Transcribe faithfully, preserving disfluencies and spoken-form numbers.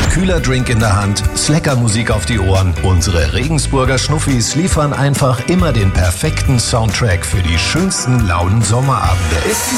Kühler Drink in der Hand, Slacker-Musik auf die Ohren. Unsere Regensburger Schnuffis liefern einfach immer den perfekten Soundtrack für die schönsten lauen Sommerabende. Ist die